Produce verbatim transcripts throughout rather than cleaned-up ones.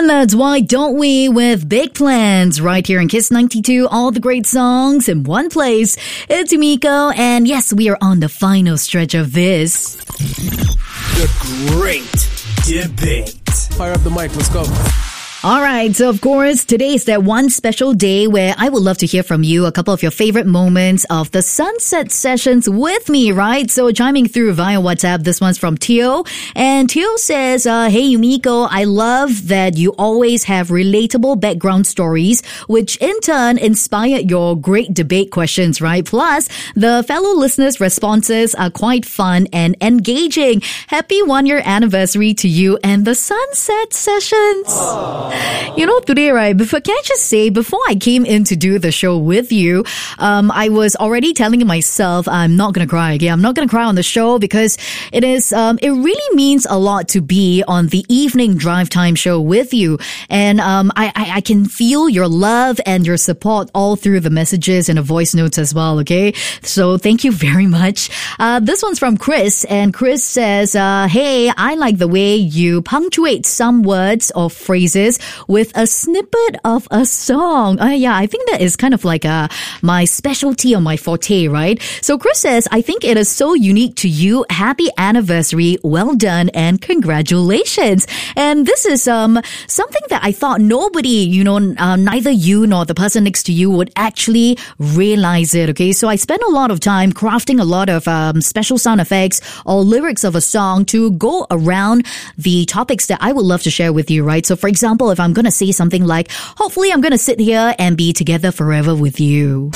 And that's Why Don't We with Big Plans right here in Kiss ninety-two. All the great songs in one place. It's Yumiko, and yes, we are on the final stretch of this. The Great Debate. Fire up the mic, let's go. All right, so of course, today is that one special day where I would love to hear from you a couple of your favorite moments of the sunset sessions with me, right? So chiming through via WhatsApp, this one's from Teo. And Teo says, uh, hey, Yumiko, I love that you always have relatable background stories, which in turn inspired your great debate questions, right? Plus, the fellow listeners' responses are quite fun and engaging. Happy one-year anniversary to you and the sunset sessions. Aww. You know, today, right, before, can I just say, before I came in to do the show with you, um, I was already telling myself I'm not going to cry again. I'm not going to cry on the show because it is, um, it really means a lot to be on the evening drive time show with you. And, um, I, I, I can feel your love and your support all through the messages and the voice notes as well, okay? So thank you very much. Uh, this one's from Chris, and Chris says, uh, hey, I like the way you punctuate some words or phrases with a snippet of a song. Uh, yeah, I think that is kind of like uh, my specialty or my forte, right? So Chris says, I think it is so unique to you. Happy anniversary. Well done and congratulations. And this is um something that I thought nobody, you know, uh, neither you nor the person next to you would actually realize it, okay? So I spent a lot of time crafting a lot of um, special sound effects or lyrics of a song to go around the topics that I would love to share with you, right? So for example, if I'm going to say something like, hopefully I'm going to sit here and be together forever with you.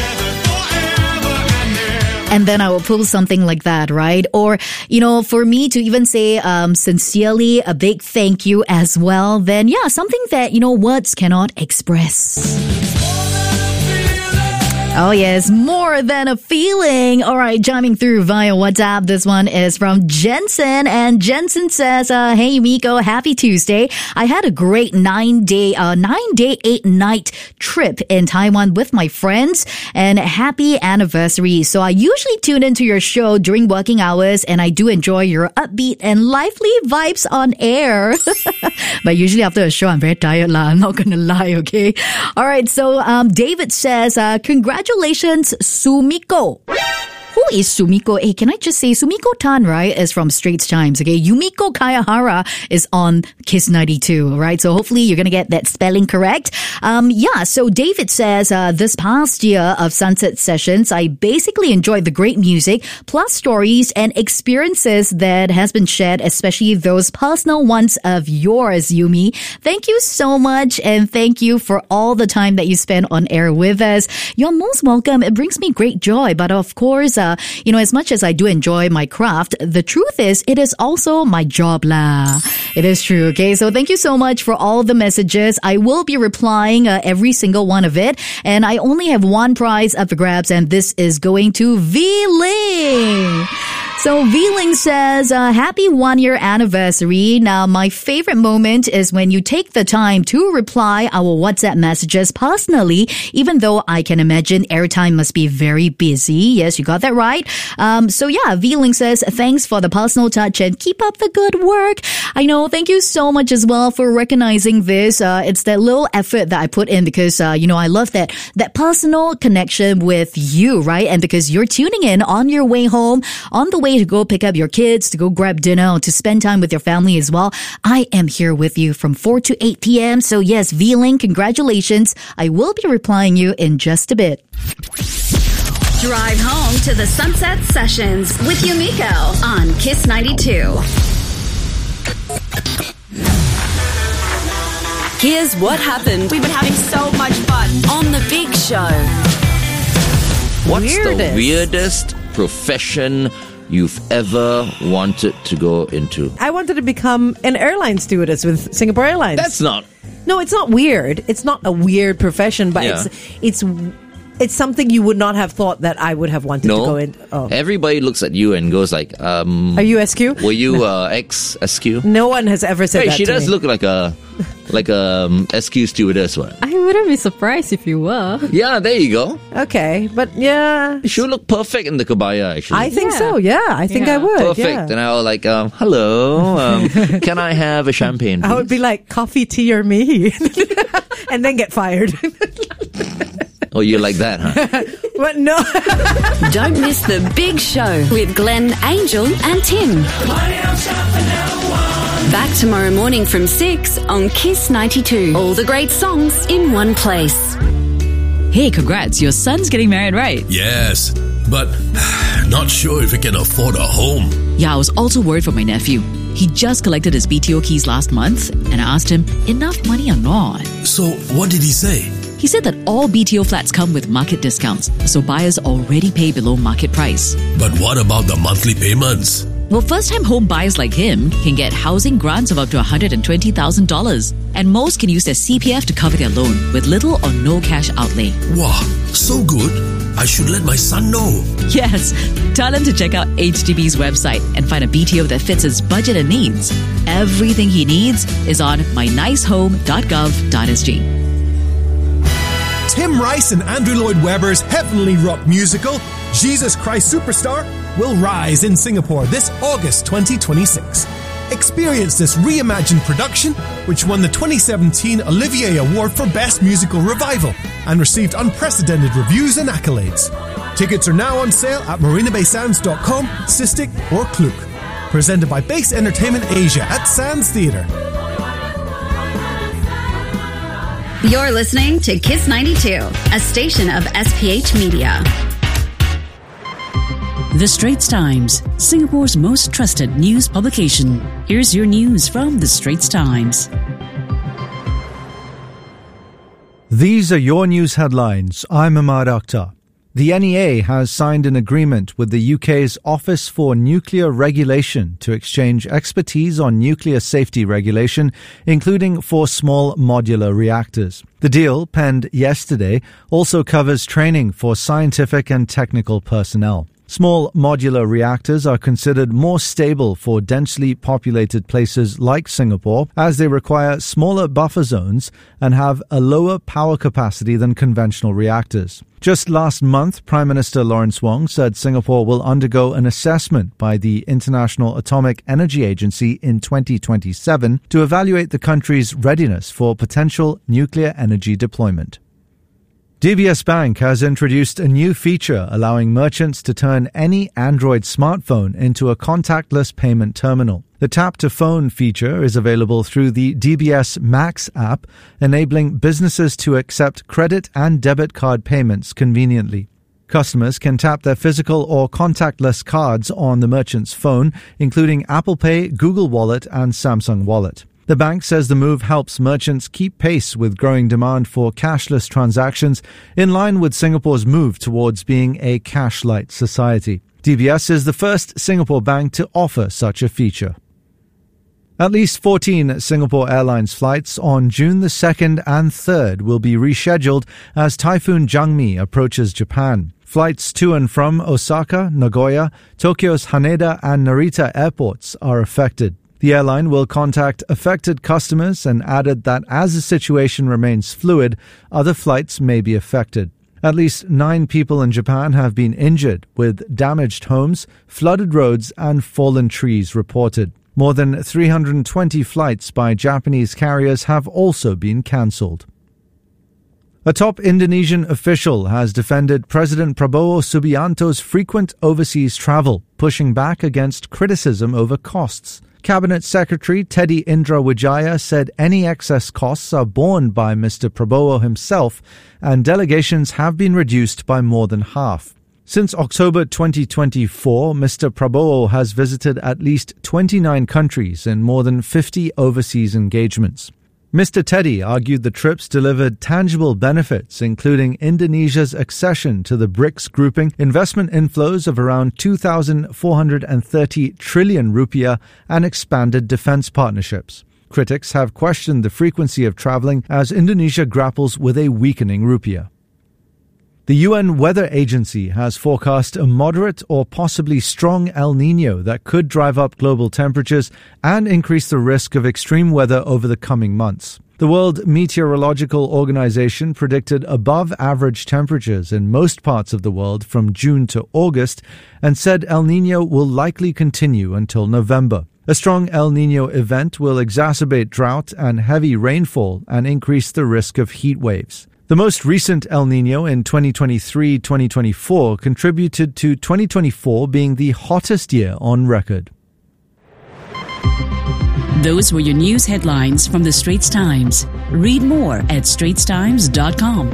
And then I will pull something like that, right? Or, you know, for me to even say um, sincerely a big thank you as well, then yeah, something that, you know, words cannot express. Oh yes, more than a feeling. All right, chiming through via WhatsApp. This one is from Jensen, and Jensen says, uh, "Hey Miko, happy Tuesday. I had a great nine day, uh, nine day, eight night trip in Taiwan with my friends, and happy anniversary. So I usually tune into your show during working hours, and I do enjoy your upbeat and lively vibes on air. But usually after a show, I'm very tired, lah. I'm not gonna lie, okay? All right. So um, David says, uh, congratulations. Congratulations, Sumiko. Who is Sumiko? Hey, can I just say Sumiko Tan, right, is from Straits Times, okay? Yumiko Kayahara is on Kiss ninety-two, right? So hopefully you're going to get that spelling correct. Um, yeah, so David says, uh, this past year of Sunset Sessions, I basically enjoyed the great music, plus stories and experiences that has been shared, especially those personal ones of yours, Yumi. Thank you so much, and thank you for all the time that you spent on air with us. You're most welcome. It brings me great joy, but of course, Uh, you know, as much as I do enjoy my craft, the truth is it is also my job lah. It is true, okay? So thank you so much for all the messages. I will be replying uh, every single one of it. And I only have one prize up for grabs, and this is going to V-Ling. So V-Ling says, uh, happy one-year anniversary. Now, my favorite moment is when you take the time to reply our WhatsApp messages personally, even though I can imagine airtime must be very busy. Yes, you got that right. Um, so yeah, V-Ling says, thanks for the personal touch and keep up the good work. I know, thank you so much as well for recognizing this. Uh, it's that little effort that I put in because, uh, you know, I love that, that personal connection with you, right? And because you're tuning in on your way home, on the way to go pick up your kids, to go grab dinner, or to spend time with your family as well. I am here with you from four to eight p.m. So yes, V-Ling, congratulations. I will be replying you in just a bit. Drive home to the Sunset Sessions with Yumiko on Kiss ninety-two. Here's what happened. We've been having so much fun on the big show. What's weirdest. the weirdest profession you've ever wanted to go into? I wanted to become an airline stewardess with Singapore Airlines. That's not... No, it's not weird. It's not a weird profession, but Yeah. it's it's it's something you would not have thought that I would have wanted No. to go in. Oh. Everybody looks at you and goes like, um... Are you S Q? Were you uh, ex-S Q? No one has ever said Hey, that she to does me. look like a Like a um, S Q stewardess one. I wouldn't be surprised if you were. Yeah, there you go. Okay, but yeah. You should look perfect in the kabaya, actually. I think Yeah. so, yeah. I think Yeah. I would. Perfect. Yeah. And I was like, um, hello, um, can I have a champagne, please? I would be like, coffee, tea, or me. And then get fired. Oh, you like that, huh? But no. Don't miss The Big Show with Glenn, Angel, and Tim. Back tomorrow morning from six on Kiss ninety-two. All the great songs in one place. Hey, congrats. Your son's getting married, right? Yes, but not sure if we can afford a home. Yeah, I was also worried for my nephew. He just collected his B T O keys last month, and I asked him, enough money or not? So what did he say? He said that all B T O flats come with market discounts, so buyers already pay below market price. But what about the monthly payments? Well, first-time home buyers like him can get housing grants of up to one hundred twenty thousand dollars, and most can use their C P F to cover their loan with little or no cash outlay. Wow, so good. I should let my son know. Yes, tell him to check out H D B's website and find a B T O that fits his budget and needs. Everything he needs is on my nice home dot gov dot s g. Tim Rice and Andrew Lloyd Webber's heavenly rock musical, Jesus Christ Superstar, will rise in Singapore this August twenty twenty-six. Experience this reimagined production, which won the twenty seventeen Olivier Award for Best Musical Revival and received unprecedented reviews and accolades. Tickets are now on sale at marina bay sands dot com, Sistik or Klook. Presented by Base Entertainment Asia at Sands Theatre. You're listening to Kiss ninety-two, a station of S P H Media. The Straits Times, Singapore's most trusted news publication. Here's your news from The Straits Times. These are your news headlines. I'm Ahmad Akhtar. The N E A has signed an agreement with the U K's Office for Nuclear Regulation to exchange expertise on nuclear safety regulation, including for small modular reactors. The deal, penned yesterday, also covers training for scientific and technical personnel. Small modular reactors are considered more stable for densely populated places like Singapore, as they require smaller buffer zones and have a lower power capacity than conventional reactors. Just last month, Prime Minister Lawrence Wong said Singapore will undergo an assessment by the International Atomic Energy Agency in twenty twenty-seven to evaluate the country's readiness for potential nuclear energy deployment. D B S Bank has introduced a new feature allowing merchants to turn any Android smartphone into a contactless payment terminal. The Tap to Phone feature is available through the D B S Max app, enabling businesses to accept credit and debit card payments conveniently. Customers can tap their physical or contactless cards on the merchant's phone, including Apple Pay, Google Wallet, and Samsung Wallet. The bank says the move helps merchants keep pace with growing demand for cashless transactions, in line with Singapore's move towards being a cash-light society. D B S is the first Singapore bank to offer such a feature. At least fourteen Singapore Airlines flights on June the second and third will be rescheduled as Typhoon Jangmi approaches Japan. Flights to and from Osaka, Nagoya, Tokyo's Haneda and Narita airports are affected. The airline will contact affected customers and added that as the situation remains fluid, other flights may be affected. At least nine people in Japan have been injured, with damaged homes, flooded roads, and fallen trees reported. More than three hundred twenty flights by Japanese carriers have also been cancelled. A top Indonesian official has defended President Prabowo Subianto's frequent overseas travel, pushing back against criticism over costs. Cabinet Secretary Teddy Indra Wijaya said any excess costs are borne by Mister Prabowo himself, and delegations have been reduced by more than half. Since October twenty twenty-four, Mister Prabowo has visited at least twenty-nine countries in more than fifty overseas engagements. Mister Teddy argued the trips delivered tangible benefits, including Indonesia's accession to the BRICS grouping, investment inflows of around two thousand four hundred thirty trillion rupiah, and expanded defense partnerships. Critics have questioned the frequency of traveling as Indonesia grapples with a weakening rupiah. The U N Weather Agency has forecast a moderate or possibly strong El Niño that could drive up global temperatures and increase the risk of extreme weather over the coming months. The World Meteorological Organization predicted above-average temperatures in most parts of the world from June to August and said El Niño will likely continue until November. A strong El Niño event will exacerbate drought and heavy rainfall and increase the risk of heat waves. The most recent El Niño in twenty twenty-three twenty twenty-four contributed to twenty twenty-four being the hottest year on record. Those were your news headlines from the Straits Times. Read more at straits times dot com.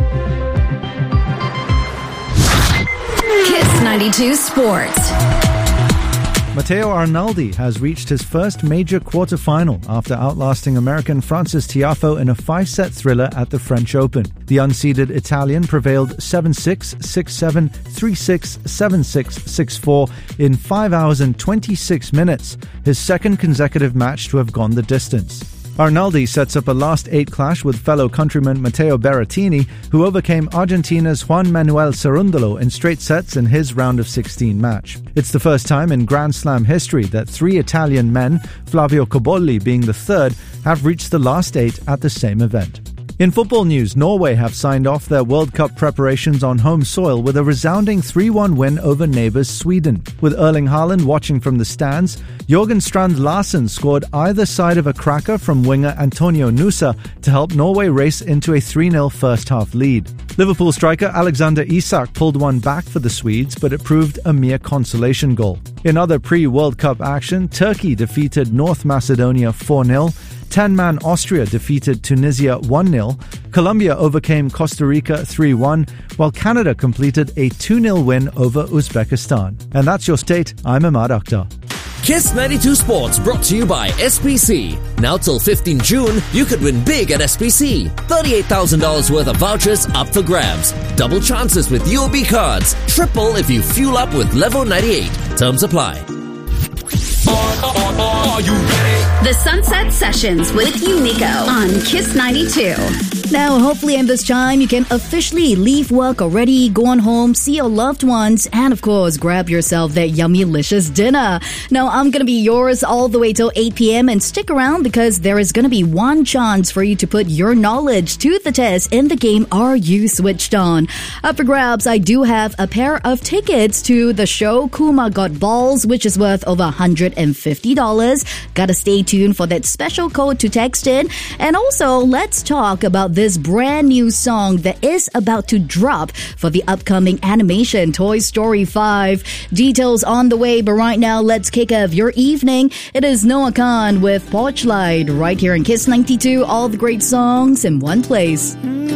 Kiss ninety-two Sports. Matteo Arnaldi has reached his first major quarterfinal after outlasting American Francis Tiafoe in a five-set thriller at the French Open. The unseeded Italian prevailed seven six, six seven, three six, seven six, six four in five hours and twenty-six minutes, his second consecutive match to have gone the distance. Arnaldi sets up a last eight clash with fellow countryman Matteo Berrettini, who overcame Argentina's Juan Manuel Cerundolo in straight sets in his round of sixteen match. It's the first time in Grand Slam history that three Italian men, Flavio Cobolli being the third, have reached the last eight at the same event. In football news, Norway have signed off their World Cup preparations on home soil with a resounding three one win over neighbours Sweden. With Erling Haaland watching from the stands, Jorgen Strand Larsen scored either side of a cracker from winger Antonio Nusa to help Norway race into a three nil first-half lead. Liverpool striker Alexander Isak pulled one back for the Swedes, but it proved a mere consolation goal. In other pre-World Cup action, Turkey defeated North Macedonia four nil, ten-man Austria defeated Tunisia one nil, Colombia overcame Costa Rica three one, while Canada completed a two nil win over Uzbekistan. And that's your state. I'm Ahmad Akhtar. Kiss ninety-two Sports brought to you by S P C. Now till fifteenth June, you could win big at S P C. thirty-eight thousand dollars worth of vouchers up for grabs. Double chances with U O B cards. Triple if you fuel up with Level ninety-eight. Terms apply. Are you ready? The Sunset Sessions with Yumiko on Kiss ninety-two. Now, hopefully in this time, you can officially leave work already, go on home, see your loved ones, and of course, grab yourself that yummy-licious dinner. Now, I'm going to be yours all the way till eight p.m. and stick around because there is going to be one chance for you to put your knowledge to the test in the game Are You Switched On? Up for grabs, I do have a pair of tickets to the show Kuma Got Balls, which is worth over one hundred fifty dollars. Gotta stay tuned for that special code to text in. And also, let's talk about this brand new song that is about to drop for the upcoming animation Toy Story five. Details on the way, but right now, let's kick off your evening. It is Noah Khan with Porchlight right here in Kiss ninety-two. All the great songs in one place.